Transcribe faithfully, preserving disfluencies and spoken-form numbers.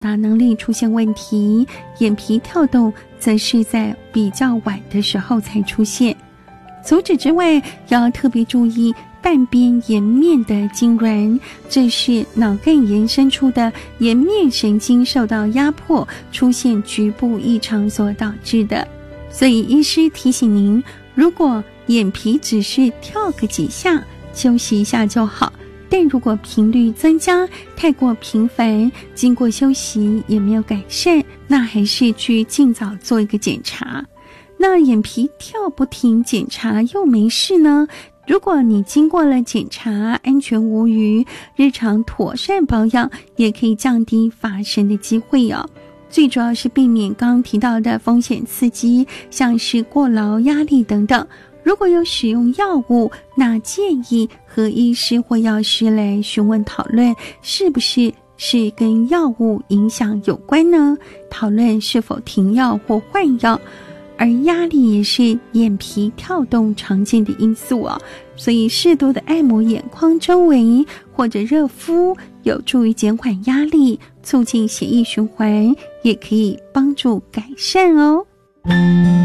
达能力出现问题，眼皮跳动则是在比较晚的时候才出现。除此之外，要特别注意半边颜面的痉挛，这是脑干延伸出的颜面神经受到压迫，出现局部异常所导致的。所以医师提醒您，如果眼皮只是跳个几下，休息一下就好，但如果频率增加，太过频繁，经过休息也没有改善，那还是去尽早做一个检查。那眼皮跳不停，检查又没事呢？如果你经过了检查，安全无虞，日常妥善保养，也可以降低发生的机会哦。最主要是避免刚刚提到的风险刺激，像是过劳、压力等等。如果有使用药物，那建议和医师或药师来询问讨论，是不是是跟药物影响有关呢？讨论是否停药或换药。而压力也是眼皮跳动常见的因素哦，所以适度的按摩眼眶周围或者热敷，有助于减缓压力，促进血液循环，也可以帮助改善哦。